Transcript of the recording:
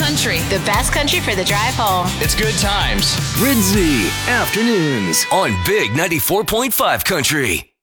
country. The best country for the drive home. It's good times. Ritzy Afternoons on Big 94.5 Country.